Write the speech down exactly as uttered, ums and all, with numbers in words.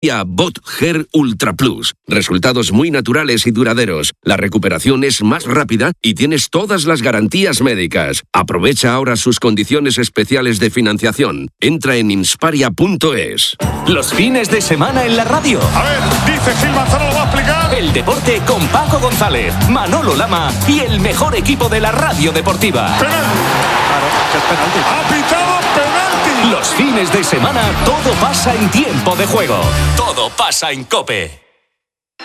Bot-Ger Ultra Plus. Resultados muy naturales y duraderos. La recuperación es más rápida y tienes todas las garantías médicas. Aprovecha ahora sus condiciones especiales de financiación. Entra en insparia punto es. Los fines de semana en la radio. A ver, dice Gil Manzano, lo va a explicar. El deporte con Paco González, Manolo Lama y el mejor equipo de la radio deportiva. Penalti. Claro, que es penalti. Ha pitado penalti. Los fines de semana todo pasa en tiempo de juego. Todo pasa en COPE.